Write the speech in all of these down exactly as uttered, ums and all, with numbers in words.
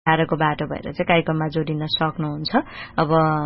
बाह्रको बाटो भएर चाहिँ कार्यक्रममा जोडिन सक्नुहुन्छ। अब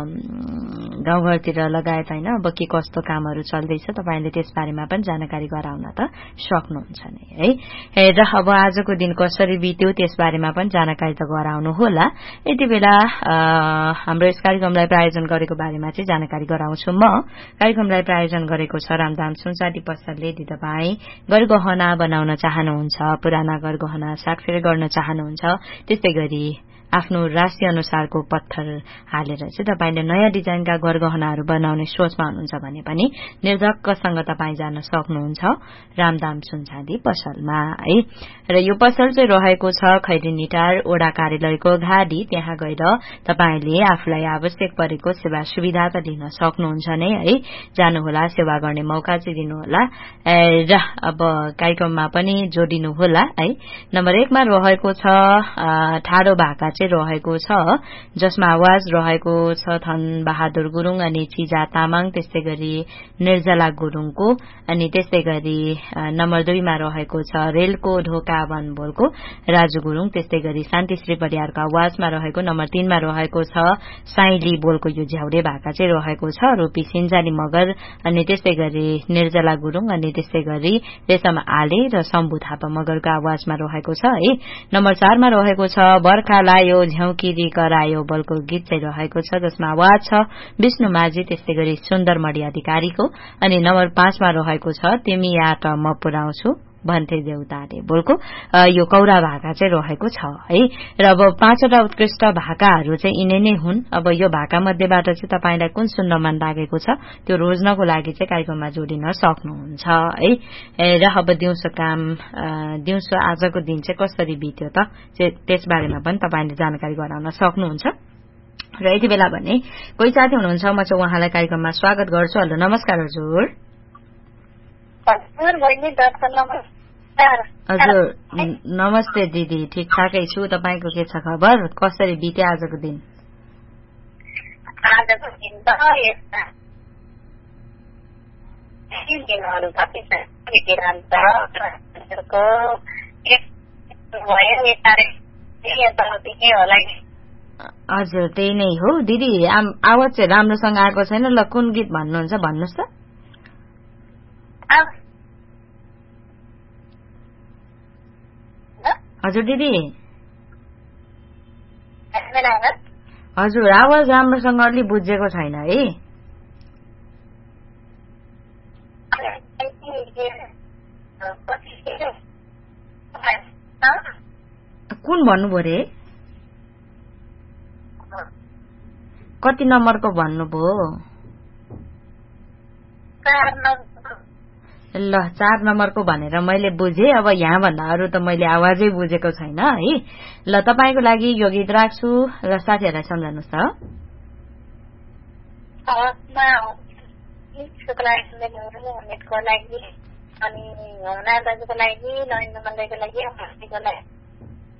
गाउँघरतिर लगायत होइन अब के कस्तो कामहरू चल्दैछ तपाईले त्यसबारेमा पनि जानकारी गराउन त सक्नुहुन्छ नै है। र अब आजको दिन कसरी बित्यो त्यसबारेमा पनि जानकारी त गराउनु होला। यति बेला हाम्रो यस कार्यक्रमलाई प्रायोजन गरेको बारेमा चाहिँ जानकारी गराउँछु। म कार्यक्रमलाई प्रायोजन गरेको छ रामदाम सुनचाँदी पसलले। यदि तपाईँ गरगहना बनाउन चाहनुहुन्छ, पुराना गरगहना साटफेर गर्न चाहनुहुन्छ, त्यस्तै गरी आफ्नो राशि अनुसारको पत्थर हालेर चाहिँ तपाईले नयाँ डिजाइनका गरगहनाहरू बनाउने सोचमा हुनुहुन्छ भने पनि निर्धक्कसँग तपाईँ जान सक्नुहुन्छ रामदाम सुनचाँदी पसलमा है। र यो पसल चाहिँ रहेको छ खैरीनिटार ओडा कार्यालयको घाडी। त्यहाँ गएर तपाईले आफूलाई आवश्यक परेको सेवा सुविधा त लिन सक्नुहुन्छ नै है। जानुहोला, सेवा गर्ने मौका चाहिँ दिनुहोला र अब कार्यक्रममा पनि जोडिनु होला है। नम्बर एकमा रहेको छ ठाडो भाका चाहिँ रहेको छ, जसमा आवाज रहेको छ धन बहादुर गुरुङ अनि चिजा तामाङ, त्यस्तै गरी निर्जला गुरुङको। अनि त्यस्तै गरी नम्बर दुईमा रहेको छ रेलको ढोका वनबोलको राजु गुरुङ, त्यस्तै गरी शान्तिश्री परियारको आवाजमा रहेको। नम्बर तीनमा रहेको छ साइली बोलको यो झ्याउरे भाका चाहिँ रहेको छ रूपी सिन्जाली मगर अनि त्यस्तै गरी निर्जला गुरुङ अनि त्यस्तै गरी रेशम आले र शम्भु थापा मगरको आवाजमा रहेको छ है। नम्बर चारमा रहेको छ बर्खा लायो झ्याउकिरी करायो बोलको गीत चाहिँ रहेको छ, जसमा आवाज छ विष्णु माझी त्यस्तै गरी सुन्दर मणि अधिकारीको। अनि नम्बर पाँचमा रहेको छ तिमी आट म पुर्याउँछु भन्थे देउताले बोलको यो कौरा भाका चाहिँ रहेको छ है। र अब पाँचवटा उत्कृष्ट भाकाहरू चाहिँ यिनै नै हुन्। अब यो भाका मध्येबाट चाहिँ तपाईलाई कुन सुन्न मन लागेको छ त्यो रोज्नको लागि चाहिँ कार्यक्रममा जोडिन सक्नुहुन्छ है। र अब दिउँसो काम दिउँसो आजको दिन चाहिँ कसरी बित्यो त त्यसबारेमा पनि तपाईले जानकारी गराउन सक्नुहुन्छ। र यति बेला भने कोही साथी हुनुहुन्छ, म चाहिँ उहाँलाई कार्यक्रममा स्वागत गर्छु। हेलो नमस्कार हजुर। हजुर नमस्ते दिदी, ठिक ठाकै छु। तपाईको के छ खबर? कसरी बित्यो आजको दिन? आजको दिन त हजुर त्यही नै हो दिदी। आवाज चाहिँ राम्रोसँग आएको छैन। ल कुन गीत भन्नुहुन्छ भन्नुहोस् त। हजुर दिदी हजुर आवाज राम्रोसँग अलि बुझेको छैन है। कुन भन्नुभयो रे? कति नम्बरको भन्नुभयो? ल चार नम्बरको भनेर मैले बुझेँ। अब यहाँ भन्दा अरू त मैले आवाजै बुझेको छैन है। ल तपाईको लागि यो गीत राख्छु र साथीहरूलाई सम्झाउनुहोस् त। अनि